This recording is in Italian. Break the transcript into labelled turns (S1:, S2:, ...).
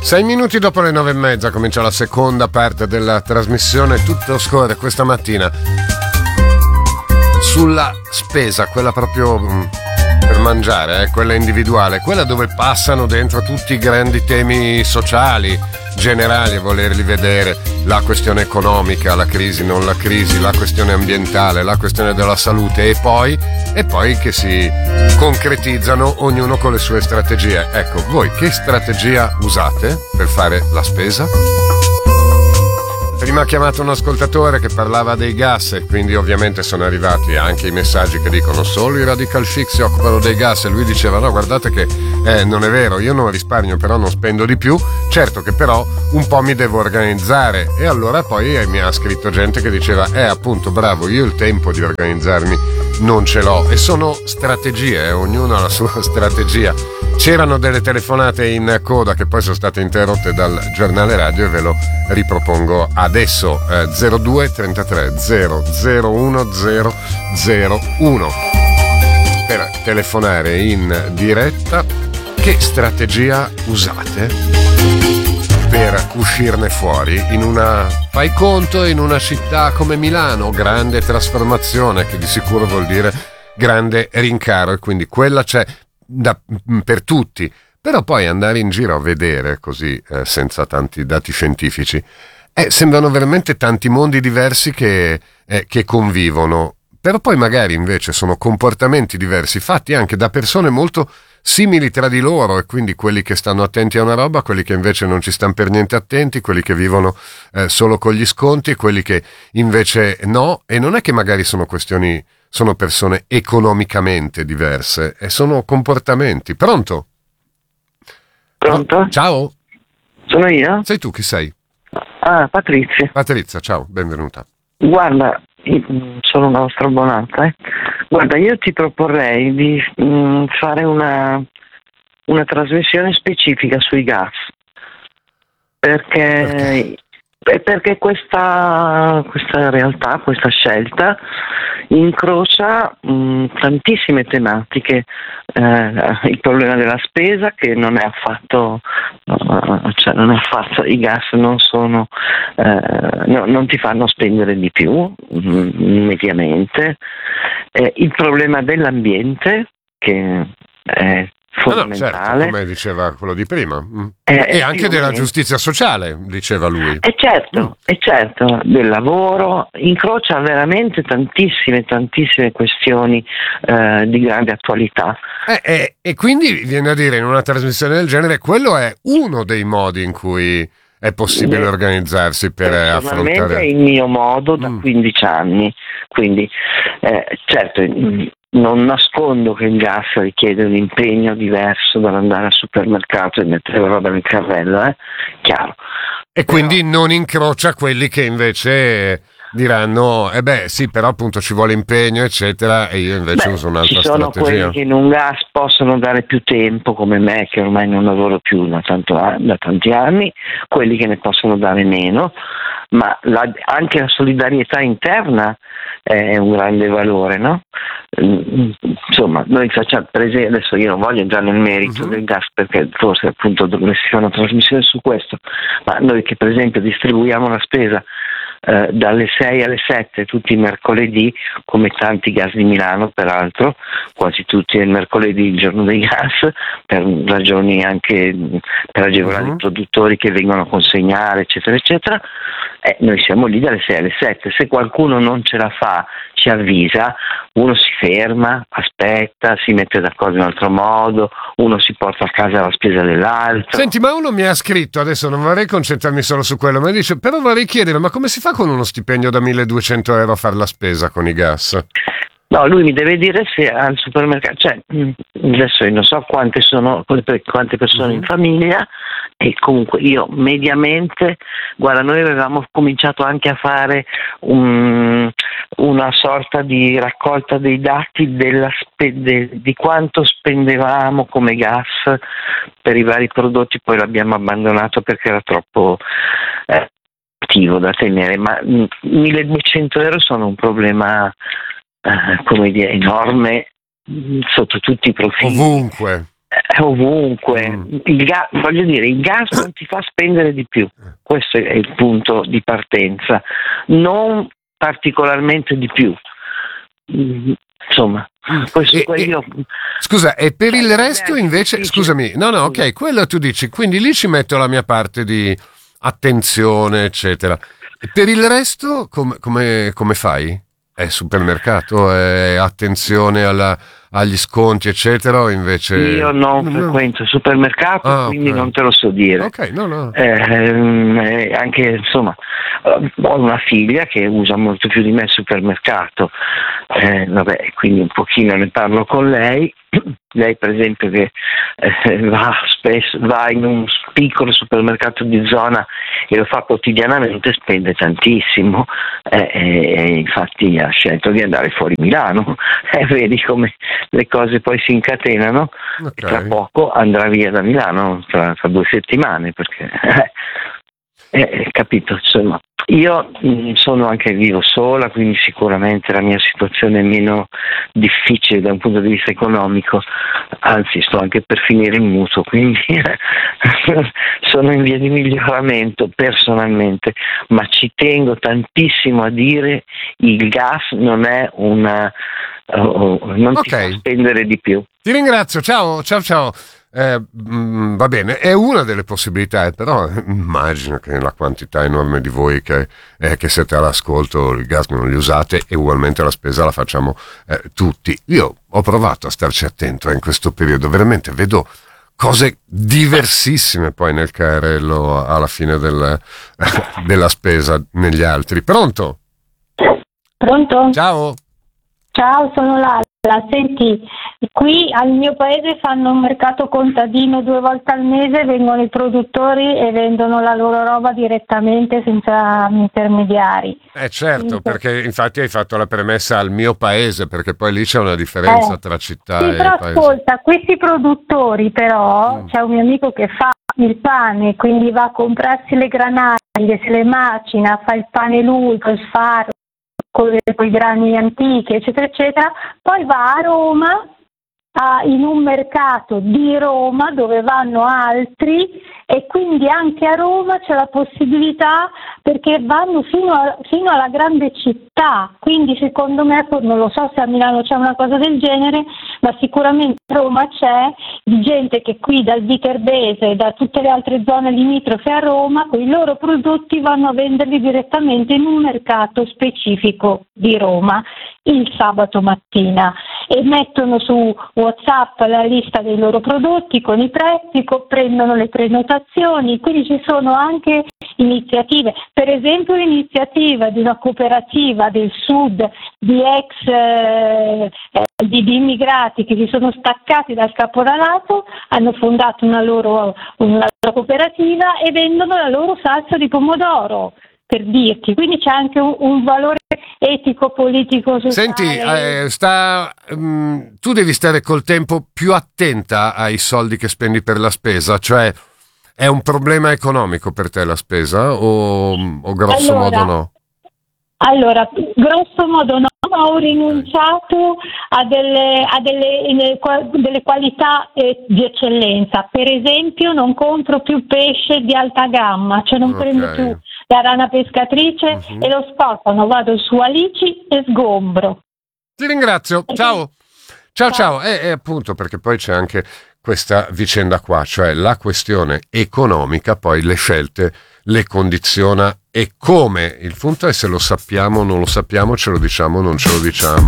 S1: 6 minuti dopo le 9:30 comincia la seconda parte della trasmissione. Tutto scorre questa mattina sulla spesa, quella proprio per mangiare, quella individuale, quella dove passano dentro tutti i grandi temi sociali, generali, a volerli vedere, la questione economica, la crisi, non la crisi, la questione ambientale, la questione della salute e poi che si concretizzano ognuno con le sue strategie. Ecco, voi che strategia usate per fare la spesa? Prima ha chiamato un ascoltatore che parlava dei gas e quindi ovviamente sono arrivati anche i messaggi che dicono solo i radical chic si occupano dei gas, e lui diceva no, guardate che non è vero, io non risparmio però non spendo di più, certo che però un po' mi devo organizzare. E allora poi mi ha scritto gente che diceva appunto bravo, io il tempo di organizzarmi non ce l'ho. E sono strategie, ognuno ha la sua strategia. C'erano delle telefonate in coda che poi sono state interrotte dal giornale radio e ve lo ripropongo adesso. 02 33 001 001 per telefonare in diretta. Che strategia usate per uscirne fuori in una, fai conto, in una città come Milano, grande trasformazione che di sicuro vuol dire grande rincaro, e quindi quella c'è per tutti, però poi andare in giro a vedere così senza tanti dati scientifici sembrano veramente tanti mondi diversi che convivono, però poi magari invece sono comportamenti diversi fatti anche da persone molto simili tra di loro, e quindi quelli che stanno attenti a una roba, quelli che invece non ci stanno per niente attenti, quelli che vivono solo con gli sconti, quelli che invece no. E non è che magari sono persone economicamente diverse, e sono comportamenti. Pronto?
S2: Pronto?
S1: Ciao.
S2: Sono io?
S1: Sei tu, chi sei?
S2: Patrizia.
S1: Patrizia, ciao, benvenuta.
S2: Guarda, sono una vostra abbonata. Guarda, io ti proporrei di fare una trasmissione specifica sui gas, perché questa realtà, questa scelta incrocia tantissime tematiche. Il problema della spesa, che non è affatto, i gas non sono, non ti fanno spendere di più mediamente. Il problema dell'ambiente, che è fondamentale.
S1: Certo, come diceva quello di prima, e anche della giustizia sociale, diceva lui.
S2: E certo, del lavoro, incrocia veramente tantissime questioni di grande attualità.
S1: E quindi viene a dire, in una trasmissione del genere, quello è uno dei modi in cui è possibile organizzarsi per affrontare.
S2: È il mio modo da 15 anni, quindi certo. Non nascondo che il gas richiede un impegno diverso dall'andare al supermercato e mettere la roba nel carrello, chiaro.
S1: E quindi non incrocia quelli che invece diranno sì, però appunto ci vuole impegno eccetera, e io invece uso un'altra strategia.
S2: Ci sono quelli che in un gas possono dare più tempo, come me, che ormai non lavoro più da tanti anni, quelli che ne possono dare meno, ma anche la solidarietà interna è un grande valore, no? Insomma, noi facciamo, per esempio, adesso io non voglio entrare nel merito del gas, perché forse appunto dovresti fare una trasmissione su questo, ma noi che per esempio distribuiamo la spesa dalle 6 alle 7 tutti i mercoledì, come tanti gas di Milano peraltro, quasi tutti è il mercoledì, il giorno dei gas, per ragioni anche per agevolare i produttori che vengono a consegnare eccetera eccetera. Noi siamo lì dalle 6 alle 7, se qualcuno non ce la fa ci avvisa, uno si ferma, aspetta, si mette d'accordo in un altro modo, uno si porta a casa la spesa dell'altro.
S1: Senti, ma uno mi ha scritto, adesso non vorrei concentrarmi solo su quello, ma dice, però vorrei chiedere, ma come si fa con uno stipendio da 1.200 euro a fare la spesa con i gas?
S2: No, lui mi deve dire se al supermercato, cioè adesso io non so quante persone in famiglia, e comunque io mediamente, guarda, noi avevamo cominciato anche a fare una sorta di raccolta dei dati di quanto spendevamo come gas per i vari prodotti, poi l'abbiamo abbandonato perché era troppo attivo da tenere, ma 1.200 euro sono un problema come dire enorme sotto tutti i profili.
S1: Ovunque.
S2: ovunque. Voglio dire, il gas non ti fa spendere di più, questo è il punto di partenza, non particolarmente di più. Insomma,
S1: scusa, e per il resto invece, scusami, no, ok, quello tu dici, quindi lì ci metto la mia parte di attenzione, eccetera. E per il resto come fai? È supermercato, è attenzione agli sconti, eccetera, o invece...
S2: Io non frequento il supermercato, quindi non te lo so dire.
S1: Ok, no.
S2: Anche, insomma, ho una figlia che usa molto più di me il supermercato, quindi un pochino ne parlo con lei. Lei, per esempio, che va in un piccolo supermercato di zona e lo fa quotidianamente, spende tantissimo, infatti ha scelto di andare fuori Milano. Vedi come le cose poi si incatenano. Okay. Tra poco andrà via da Milano, tra 2 settimane, perché capito, insomma. Io vivo sola, quindi sicuramente la mia situazione è meno difficile da un punto di vista economico, anzi sto anche per finire il mutuo, quindi sono in via di miglioramento personalmente, ma ci tengo tantissimo a dire il gas non è non ti fa spendere di più.
S1: Ti ringrazio, ciao. Va bene, è una delle possibilità, però immagino che nella quantità enorme di voi che siete all'ascolto il gas non li usate, e ugualmente la spesa la facciamo tutti. Io ho provato a starci attento in questo periodo, veramente vedo cose diversissime poi nel carrello alla fine della spesa negli altri. Pronto? Ciao,
S3: sono Lalla. Senti, qui al mio paese fanno un mercato contadino 2 volte al mese, vengono i produttori e vendono la loro roba direttamente senza intermediari.
S1: Certo, perché infatti hai fatto la premessa al mio paese, perché poi lì c'è una differenza tra città e
S3: però
S1: paese.
S3: Ascolta, questi produttori però, c'è un mio amico che fa il pane, quindi va a comprarsi le granaglie, se le macina, fa il pane lui, col farro, con i grani antichi, eccetera, eccetera, poi va a Roma, in un mercato di Roma dove vanno altri, e quindi anche a Roma c'è la possibilità, perché vanno fino alla grande città, quindi secondo me, non lo so se a Milano c'è una cosa del genere, ma sicuramente a Roma c'è di gente che qui dal Viterbese e da tutte le altre zone limitrofe a Roma, con i loro prodotti vanno a venderli direttamente in un mercato specifico di Roma il sabato mattina, e mettono su WhatsApp la lista dei loro prodotti con i prezzi, prendono le prenotazioni, quindi ci sono anche iniziative, per esempio l'iniziativa di una cooperativa del sud di di immigrati che si sono staccati dal caporalato, hanno fondato una loro cooperativa e vendono la loro salsa di pomodoro, per dirti, quindi c'è anche un valore etico, politico, sociale.
S1: Senti, tu devi stare col tempo più attenta ai soldi che spendi per la spesa, cioè è un problema economico per te la spesa o grosso modo no?
S3: Allora, grosso modo no, ma ho rinunciato a delle qualità di eccellenza. Per esempio non compro più pesce di alta gamma, cioè non prendo più la rana pescatrice e lo spostano, vado su Alici e sgombro.
S1: Ti ringrazio, ciao. E appunto, perché poi c'è anche questa vicenda qua, cioè la questione economica, poi le scelte le condiziona, e come. Il punto è se lo sappiamo, non lo sappiamo, ce lo diciamo, non ce lo diciamo.